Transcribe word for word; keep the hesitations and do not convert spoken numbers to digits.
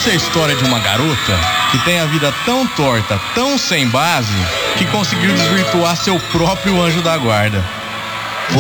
Conte a história de uma garota que tem a vida tão torta, tão sem base, que conseguiu desvirtuar seu próprio anjo da guarda.